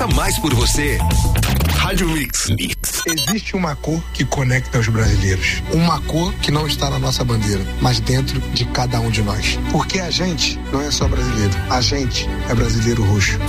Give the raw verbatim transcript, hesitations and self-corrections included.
Mais por você. Rádio Mix. Existe uma cor que conecta os brasileiros. Uma cor que não está na nossa bandeira, mas dentro de cada um de nós. Porque a gente não é só brasileiro. A gente é brasileiro roxo.